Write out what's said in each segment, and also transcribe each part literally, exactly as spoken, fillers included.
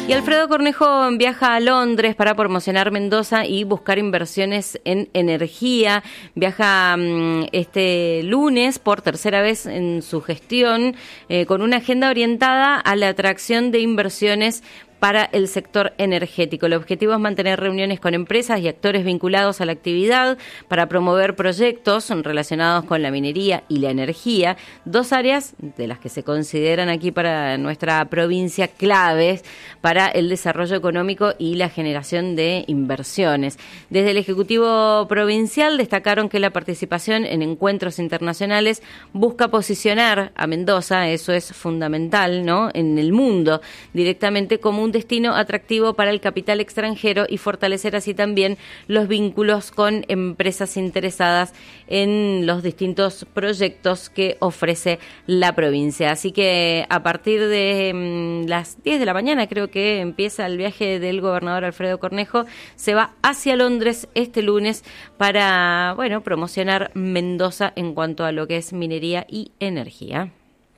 Y Alfredo Cornejo viaja a Londres para promocionar Mendoza y buscar inversiones en energía. Viaja mmm, este lunes por tercera vez en su gestión eh, con una agenda orientada a la atracción de inversiones para el sector energético. El objetivo es mantener reuniones con empresas y actores vinculados a la actividad para promover proyectos relacionados con la minería y la energía, dos áreas de las que se consideran aquí para nuestra provincia claves para el desarrollo económico y la generación de inversiones. Desde el Ejecutivo Provincial destacaron que la participación en encuentros internacionales busca posicionar a Mendoza, eso es fundamental, ¿no?, en el mundo, directamente como un destino atractivo para el capital extranjero y fortalecer así también los vínculos con empresas interesadas en los distintos proyectos que ofrece la provincia. Así que a partir de mmm, las diez de la mañana creo que empieza el viaje del gobernador Alfredo Cornejo. Se va hacia Londres este lunes para, bueno, promocionar Mendoza en cuanto a lo que es minería y energía.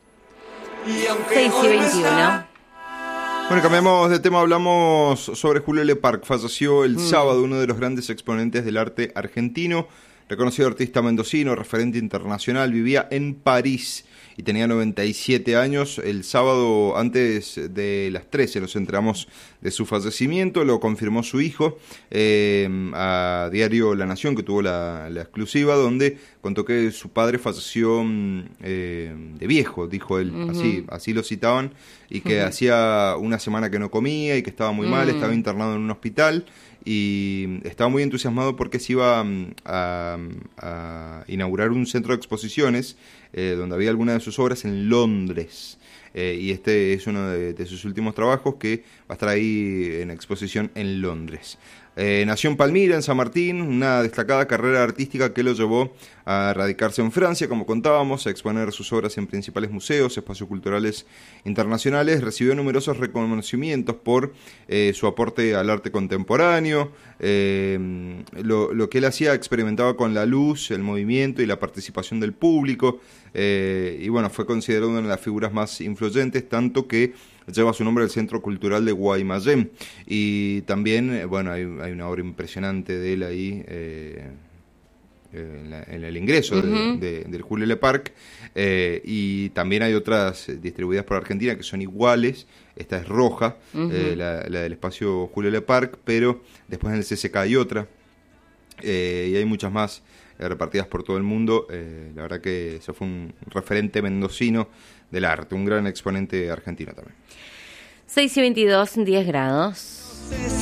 seis y veintiuno. Bueno, cambiamos de tema, hablamos sobre Julio Lepar. Falleció el mm. sábado uno de los grandes exponentes del arte argentino, reconocido artista mendocino, referente internacional, vivía en París y tenía noventa y siete años. El sábado antes de las trece nos enteramos de su fallecimiento, lo confirmó su hijo eh, a Diario La Nación, que tuvo la, la exclusiva, donde contó que su padre falleció eh, de viejo, dijo él, uh-huh. así, así lo citaban, y que uh-huh. hacía una semana que no comía y que estaba muy uh-huh. mal, estaba internado en un hospital y estaba muy entusiasmado porque se iba a, a inaugurar un centro de exposiciones eh, donde había algunas de sus obras en Londres. Eh, y este es uno de, de sus últimos trabajos que va a estar ahí en exposición en Londres. Eh, nació en Palmira, en San Martín, una destacada carrera artística que lo llevó a radicarse en Francia, como contábamos, a exponer sus obras en principales museos, espacios culturales internacionales. Recibió numerosos reconocimientos por eh, su aporte al arte contemporáneo. Eh, lo, lo que él hacía, experimentaba con la luz, el movimiento y la participación del público. Eh, y bueno, fue considerado una de las figuras más influyentes, tanto que lleva su nombre al Centro Cultural de Guaymallén. Y también, bueno, hay, hay una obra impresionante de él ahí, eh, en, la, en el ingreso uh-huh. de, de, del Julio Lepar. Eh, y también hay otras distribuidas por Argentina que son iguales. Esta es roja, uh-huh. eh, la, la del espacio Julio Lepar, pero después en el C C K hay otra. Eh, y hay muchas más eh, repartidas por todo el mundo. Eh, la verdad que eso fue un referente mendocino del arte, un gran exponente argentino también. seis y veintidós, diez grados.